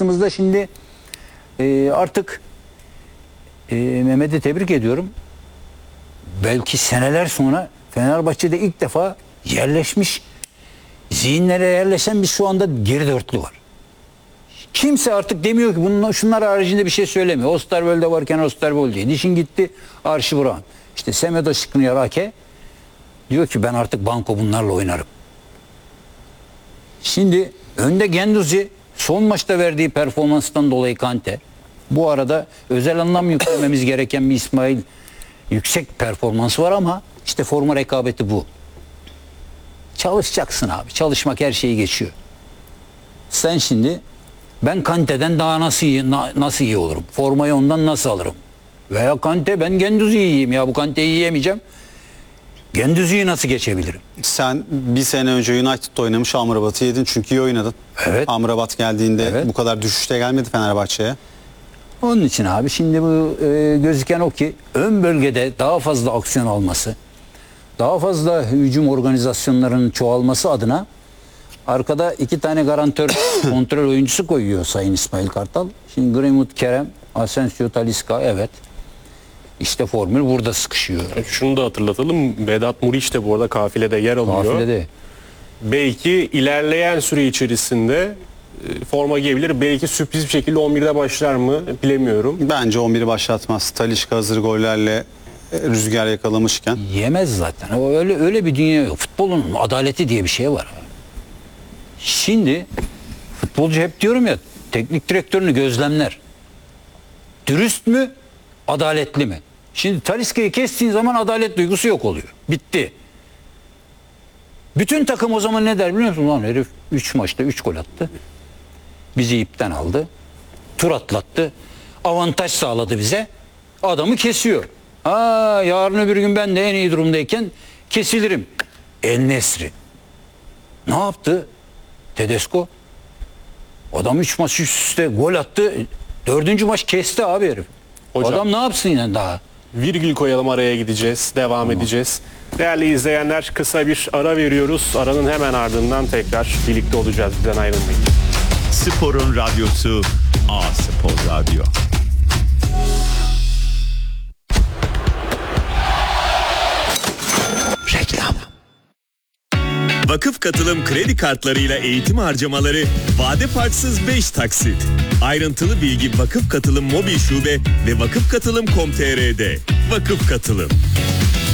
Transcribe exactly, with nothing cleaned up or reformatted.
baktığımızda şimdi e, artık e, Mehmet'i tebrik ediyorum. Belki seneler sonra Fenerbahçe'de ilk defa yerleşmiş, zihinlere yerleşen bir şu anda geri dörtlü var. Kimse artık demiyor ki bunun, şunlar haricinde bir şey söylemiyor. Osterwolde varken Osterwolde değil. Dişin gitti Archie Brown. İşte Semedo Skriniar diyor ki ben artık banko bunlarla oynarım. Şimdi önde Guendouzi, son maçta verdiği performanstan dolayı Kante. Bu arada özel anlam yüklememiz gereken bir İsmail yüksek performansı var ama işte forma rekabeti bu. Çalışacaksın abi. Çalışmak her şeyi geçiyor. Sen şimdi ben Kante'den daha nasıl iyi, na, nasıl iyi olurum? Formayı ondan nasıl alırım? Veya Kante ben Guendouzi'yi yiyeyim ya bu Kante'yi yiyemeyeceğim. Guendouzi'yi nasıl geçebilirim? Sen bir sene önce United'da oynamış Amrabat'ı yedin çünkü iyi oynadın. Evet. Amrabat geldiğinde Evet. bu kadar düşüşte gelmedi Fenerbahçe'ye. Onun için abi şimdi bu e, gözüken o ki ön bölgede daha fazla aksiyon alması, daha fazla hücum organizasyonlarının çoğalması adına arkada iki tane garantör kontrol oyuncusu koyuyor Sayın İsmail Kartal. Şimdi Greenwood, Kerem, Asensio, Talisca, evet. İşte formül burada sıkışıyor. Şunu da hatırlatalım. Vedat Muriç de bu arada kafilede yer alıyor. Kafilede. Belki ilerleyen süre içerisinde e, forma giyebilir. Belki sürpriz bir şekilde on birde başlar mı bilemiyorum. Bence on biri başlatmaz. Talisca hazır gollerle e, rüzgar yakalamışken. Yemez zaten. O öyle öyle bir dünya yok. Futbolun adaleti diye bir şey var. Şimdi futbolcu hep diyorum ya teknik direktörünü gözlemler. Dürüst mü? Adaletli mi? Şimdi Talisca'yı kestiğin zaman adalet duygusu yok oluyor. Bitti. Bütün takım o zaman ne der biliyor musun? Lan herif üç maçta üç gol attı. Bizi ipten aldı. Tur atlattı. Avantaj sağladı bize. Adamı kesiyor. Aa, yarın öbür gün ben de en iyi durumdayken kesilirim. El Nesri. Ne yaptı? Tedesco. Adam üç maç üst üste gol attı. Dördüncü maç kesti abi herif. Hocam, Adam ne yapsın yine daha? virgül koyalım, araya gideceğiz. Devam tamam. edeceğiz. Değerli izleyenler, kısa bir ara veriyoruz. Aranın hemen ardından tekrar birlikte olacağız. Bizden ayrılmayın. Sporun radyosu A Spor Radyo. Reklam. Vakıf Katılım kredi kartlarıyla eğitim harcamaları vade farksız beş taksit. Ayrıntılı bilgi Vakıf Katılım mobil şube ve vakıf katılım nokta com nokta tr'de. Vakıf Katılım.